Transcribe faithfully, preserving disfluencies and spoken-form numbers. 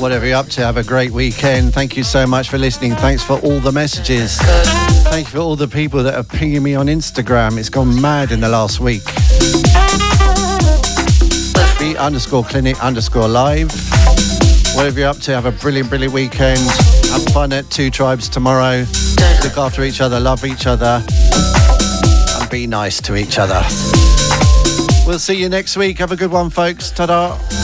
Whatever you're up to, have a great weekend. Thank you so much for listening. Thanks for all the messages. Thank you for all the people that are pinging me on Instagram. It's gone mad in the last week. Be underscore clinic underscore live. Whatever you're up to, have a brilliant, brilliant weekend. Have fun at Two Tribes tomorrow. Look after each other, love each other, and be nice to each other. We'll see you next week. Have a good one, folks. Ta-da.